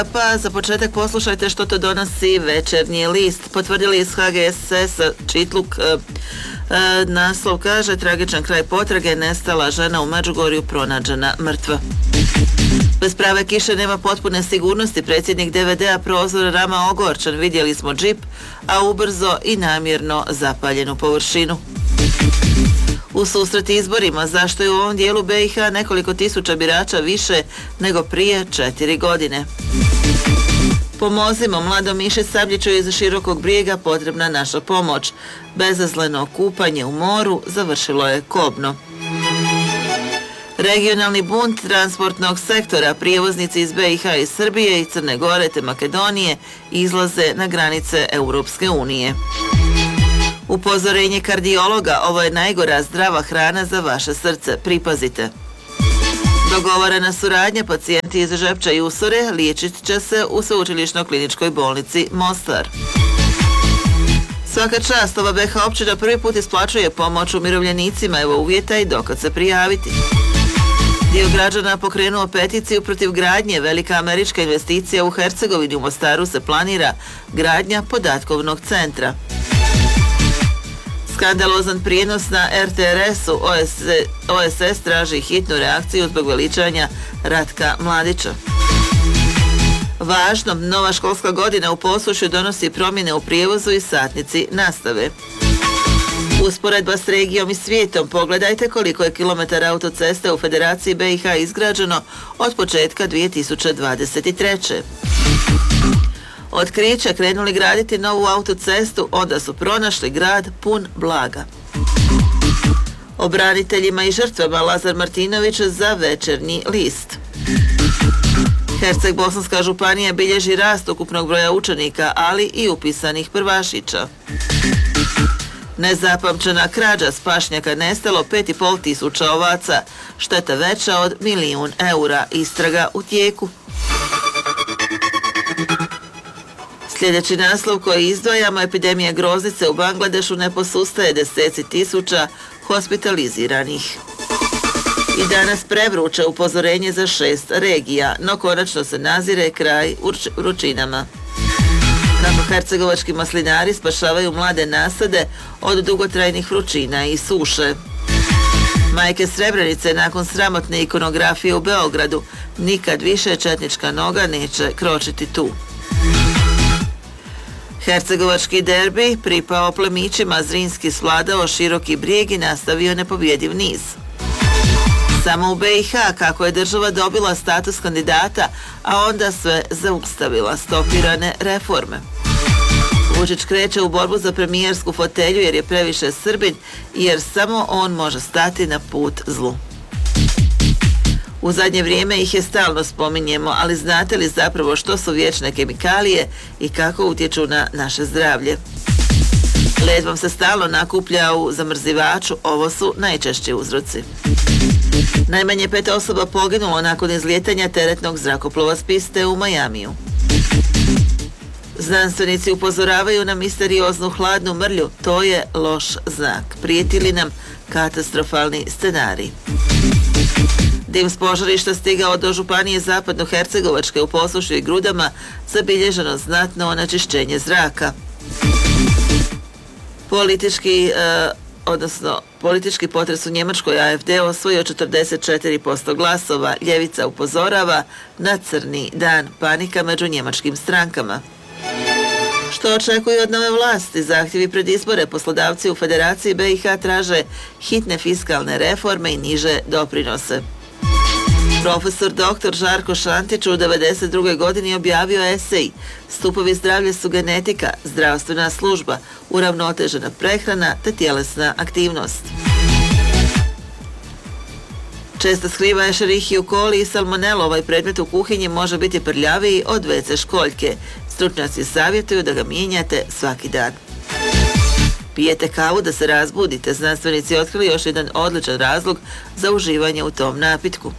Pa za početak poslušajte što to donosi Večernji list. Potvrdili iz HGSS Čitluk, naslov kaže: tragičan kraj potrage, nestala žena u Međugorju pronađena mrtva. Bez prave kiše nema potpune sigurnosti. Predsjednik DVD-a Prozor Rama ogorčan: vidjeli smo džip, a ubrzo i namjerno zapaljenu površinu. U susret izborima, zašto je u ovom dijelu BiH nekoliko tisuća birača više nego prije 4 godine. Pomozimo, mladomiši Sabljiću iz Širokog Brijega potrebna naša pomoć. Bezazleno kupanje u moru završilo je kobno. Regionalni bunt transportnog sektora, prijevoznici iz BiH i Srbije i Crne Gore te Makedonije izlaze na granice Europske unije. Upozorenje kardiologa: ovo je najgora zdrava hrana za vaše srce, pripazite. Dogovorena suradnja, pacijenti iz Žepča i Usore liječit će se u Sveučilišnoj kliničkoj bolnici Mostar. Svaka čast, ova BiH općina prvi put isplaćuje pomoć umirovljenicima, evo uvjeta i dokad se prijaviti. Dio građana pokrenuo peticiju protiv gradnje. Velika američka investicija u Hercegovini. U Mostaru se planira gradnja podatkovnog centra. Skandalozan prijenos na RTRS-u. OSS traži hitnu reakciju zbog veličanja Ratka Mladića. Važno, nova školska godina u Posušju donosi promjene u prijevozu i satnici nastave. Usporedba s regijom i svijetom, pogledajte koliko je kilometara autoceste u Federaciji BiH izgrađeno od početka 2023. Otkriće, krenuli graditi novu autocestu, onda su pronašli grad pun blaga. O braniteljima i žrtvama Lazar Martinović za Večernji list. Herceg-Bosanska županija bilježi rast ukupnog broja učenika, ali i upisanih prvašića. Nezapamćena krađa, s pašnjaka nestalo 5,5 tisuća ovaca, šteta veća od 1 milijun eura, istraga u tijeku. Sljedeći naslov koji izdvajamo: epidemija groznice u Bangladešu ne posustaje, deseci tisuća hospitaliziranih. I danas prevruće, upozorenje za 6 regija, no konačno se nazire kraj vrućinama. Kako hercegovački maslinari spašavaju mlade nasade od dugotrajnih vrućina i suše. Majke Srebrenice nakon sramotne ikonografije u Beogradu: nikad više četnička noga neće kročiti tu. Hercegovački derbi pripao plemićima, Zrinski svladao Široki Brijeg i nastavio nepobjediv niz. Samo u BiH kako je država dobila status kandidata, a onda sve zaustavila, stopirane reforme. Vučić kreće u borbu za premijersku fotelju jer je previše Srbin i jer samo on može stati na put zlu. U zadnje vrijeme ih je stalno spominjemo, ali znate li zapravo što su vječne kemikalije i kako utječu na naše zdravlje? Led vam se stalno nakuplja u zamrzivaču, ovo su najčešći uzroci. Najmanje 5 osoba poginulo nakon izlijetanja teretnog zrakoplova s piste u Majamiju. Znanstvenici upozoravaju na misterioznu hladnu mrlju, to je loš znak. Prijeti li nam katastrofalni scenarij? Dim s požarišta stigao do županije Zapadno-Hercegovačke. U Posušju i Grudama zabilježeno znatno onečišćenje zraka. Politički potres u Njemačkoj, AfD osvojio 44% glasova. Ljevica upozorava na crni dan, panika među njemačkim strankama. Što očekuju od nove vlasti? Zahtjevi pred izbore. Poslodavci u Federaciji BiH traže hitne fiskalne reforme i niže doprinose. Profesor dr. Žarko Šantić u 1992. godini objavio esej Stupovi zdravlja su genetika, zdravstvena služba, uravnotežena prehrana te tjelesna aktivnost. Često skriva Escherichia coli i salmonelu. Ovaj predmet u kuhinji može biti prljaviji od WC školjke. Stručnjaci savjetuju da ga mijenjate svaki dan. Pijete kavu da se razbudite. Znanstvenici otkrili još jedan odličan razlog za uživanje u tom napitku.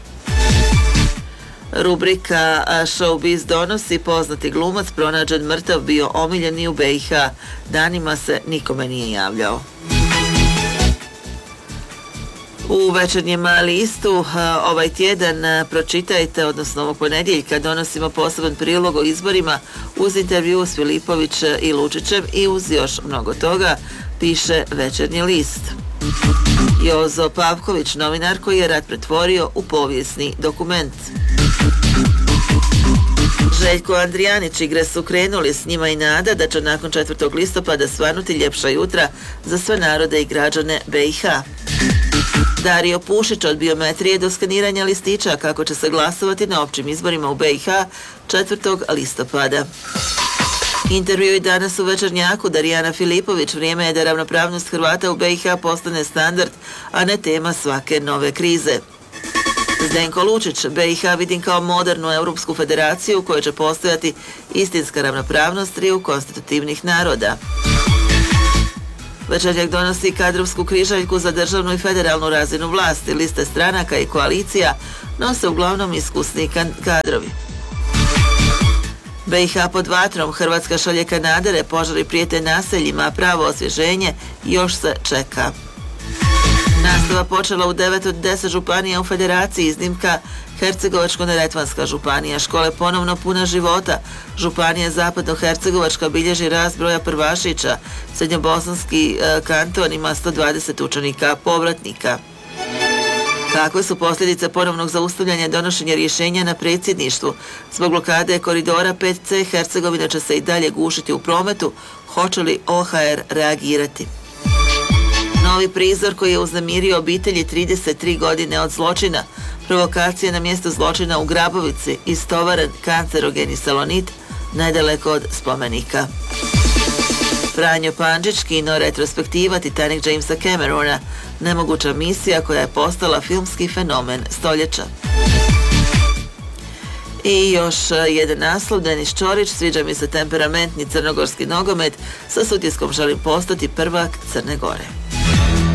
Rubrika Showbiz donosi: poznati glumac pronađen mrtav, bio omiljen i u BiH. Danima se nikome nije javljao. U Večernjem listu ovaj tjedan pročitajte, odnosno ovog ponedjeljka donosimo poseban prilog o izborima uz intervju s Filipović i Lučićem i uz još mnogo toga, piše Večernji list. Jozo Pavković, novinar koji je rat pretvorio u povijesni dokument. Željko Andrijanić, igre su krenuli, s njima i nada da će nakon 4. listopada svanuti ljepša jutra za sve narode i građane BiH. Dario Pušić, od biometrije do skaniranja listića kako će se glasovati na općim izborima u BiH 4. listopada. Intervju i danas u Večernjaku. Darijana Filipović, vrijeme je da ravnopravnost Hrvata u BiH postane standard, a ne tema svake nove krize. Zdenko Lučić, BiH vidim kao modernu Europsku federaciju u kojoj će postojati istinska ravnopravnost triju konstitutivnih naroda. Večernjak donosi kadrovsku križaljku za državnu i federalnu razinu vlasti. Liste stranaka i koalicija nose uglavnom iskusni kadrovi. BiH pod vatrom, Hrvatska šalje kanadere, požari prijete naseljima, a pravo osvježenje još se čeka. Nastava počela u 9 od 10 županija u federaciji, iznimka Hercegovačko-neretvanska županija. Škole ponovno puna života. Županija Zapadno-Hercegovačka bilježi rast broja prvašića. Srednjobosanski kanton ima 120 učenika povratnika. Kakve su posljedice ponovnog zaustavljanja donošenja rješenja na predsjedništvu? Zbog blokade koridora 5C Hercegovina će se i dalje gušiti u prometu. Hoće li OHR reagirati? Novi prizor koji je uznemirio obitelji 33 godine od zločina. Provokacija na mjestu zločina u Grabovici, istovaren kancerogeni salonit nedaleko od spomenika. Franjo Pandžić, kino retrospektiva Titanic Jamesa Camerona, nemoguća misija koja je postala filmski fenomen stoljeća. I još jedan naslov, Denis Čorić, sviđa mi se temperamentni crnogorski nogomet, sa Sutjeskom želim postati prvak Crne Gore.